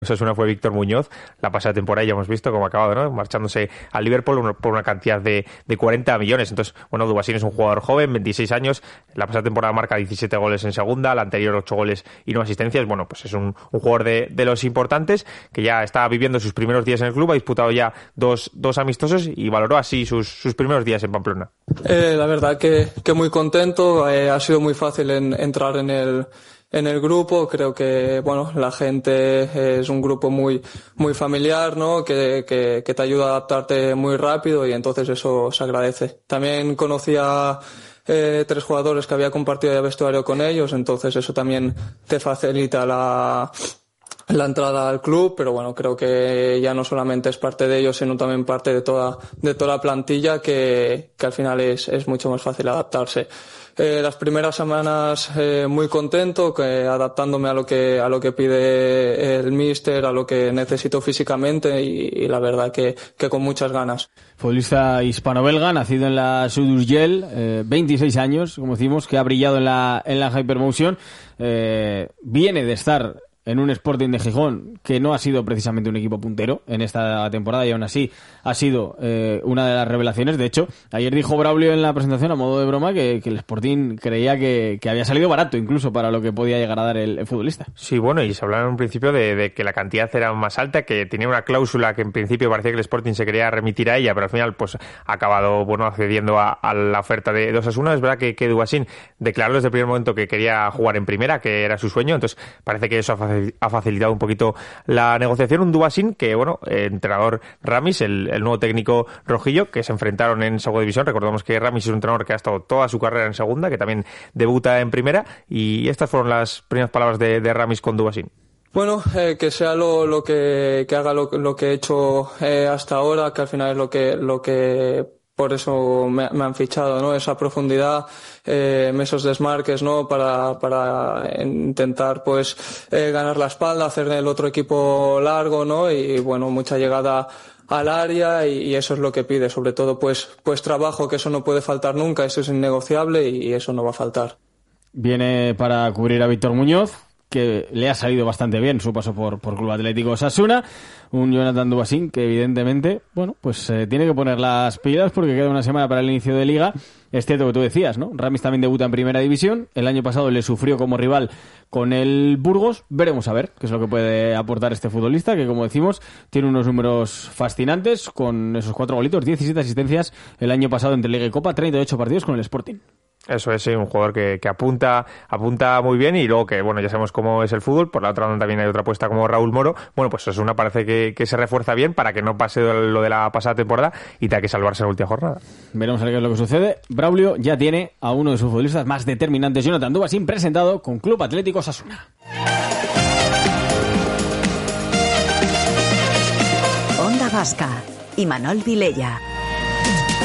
Osasuna fue Víctor Muñoz. La pasada temporada ya hemos visto cómo ha acabado, ¿no? Marchándose al Liverpool por una cantidad de 40 millones. Entonces, bueno, Dubasín es un jugador joven, 26 años. La pasada temporada marca 17 goles en segunda, la anterior 8 goles y 9 asistencias. Bueno, pues es un jugador de los importantes que ya está viviendo sus primeros días en el club. Ha disputado ya dos amistosos y valoró así sus primeros días en Pamplona. La verdad que muy contento. Ha sido muy fácil entrar en el grupo. Creo que, bueno, la gente es un grupo muy familiar, ¿no? Que te ayuda a adaptarte muy rápido y entonces eso se agradece. También conocía 3 jugadores que había compartido ya vestuario con ellos, entonces eso también te facilita la entrada al club, pero bueno, creo que ya no solamente es parte de ellos, sino también parte de toda la plantilla que al final es mucho más fácil adaptarse. Las primeras semanas muy contento, adaptándome a lo que pide el míster, a lo que necesito físicamente y la verdad que con muchas ganas. Futbolista hispano-belga, nacido en la Sud-Urgell, 26 años, como decimos, que ha brillado en la Hypermotion, viene de estar en un Sporting de Gijón que no ha sido precisamente un equipo puntero en esta temporada y aún así ha sido una de las revelaciones. De hecho, ayer dijo Braulio en la presentación a modo de broma que el Sporting creía que había salido barato incluso para lo que podía llegar a dar el futbolista. Sí, bueno, y se hablaba en un principio de que la cantidad era más alta, que tenía una cláusula que en principio parecía que el Sporting se quería remitir a ella, pero al final pues ha acabado accediendo a la oferta de Osasuna. Es verdad que Dubasín declaró desde el primer momento que quería jugar en primera, que era su sueño, entonces parece que eso ha facilitado un poquito la negociación. Un Dubasín que, bueno, entrenador Ramis, el nuevo técnico rojillo, que se enfrentaron en segunda división. Recordamos que Ramis es un entrenador que ha estado toda su carrera en segunda, que también debuta en primera, y estas fueron las primeras palabras de Ramis con Dubasín. Bueno, que sea lo que haga lo que he hecho hasta ahora, que al final es lo que por eso me han fichado, ¿no? Esa profundidad, esos desmarques, ¿no? Para intentar, pues, ganar la espalda, hacer el otro equipo largo, ¿no? Y bueno, mucha llegada al área y eso es lo que pide. Sobre todo, pues trabajo, que eso no puede faltar nunca, eso es innegociable y eso no va a faltar. Viene para cubrir a Víctor Muñoz, que le ha salido bastante bien su paso por Club Atlético Osasuna. Un Jonathan Dubasín que evidentemente, bueno, pues tiene que poner las pilas porque queda una semana para el inicio de Liga. Es cierto que tú decías, ¿no? Ramis también debuta en Primera División. El año pasado le sufrió como rival con el Burgos. Veremos a ver qué es lo que puede aportar este futbolista, que como decimos, tiene unos números fascinantes con esos 4 golitos, 17 asistencias el año pasado entre Liga y Copa, 38 partidos con el Sporting. Eso es, un jugador que apunta muy bien, y luego que, bueno, ya sabemos cómo es el fútbol. Por la otra banda también hay otra apuesta como Raúl Moro. Bueno, pues Osasuna parece que se refuerza bien para que no pase lo de la pasada temporada y tenga que salvarse en la última jornada. Veremos a ver qué es lo que sucede. Braulio ya tiene a uno de sus futbolistas más determinantes, Jonathan Dubasín, presentado con Club Atlético Osasuna. Onda Vasca, Imanol Vilella.